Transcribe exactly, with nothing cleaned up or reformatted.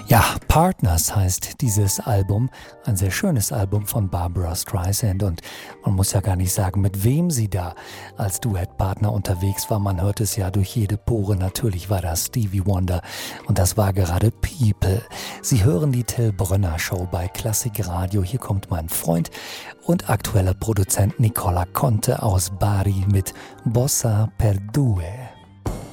Ja, Partners heißt dieses Album, ein sehr schönes Album von Barbra Streisand und man muss ja gar nicht sagen, mit wem sie da als Duettpartner unterwegs war. Man hört es ja durch jede Pore, natürlich war das Stevie Wonder und das war gerade People. Sie hören die Till Brönner Show bei Klassik Radio. Hier kommt mein Freund und aktueller Produzent Nicola Conte aus Bari mit Bossa per Due.